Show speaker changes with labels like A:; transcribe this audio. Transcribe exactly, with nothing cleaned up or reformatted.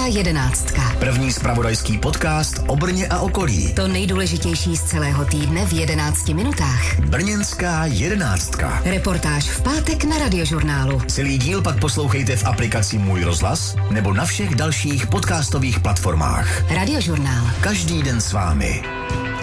A: Brněnská jedenáctka.
B: První zpravodajský podcast o Brně a okolí.
A: To nejdůležitější z celého týdne v jedenácti minutách.
B: Brněnská jedenáctka.
A: Reportáž v pátek na Radiožurnálu.
B: Celý díl pak poslouchejte v aplikaci Můj rozhlas nebo na všech dalších podcastových platformách.
A: Radiožurnál.
B: Každý den s vámi.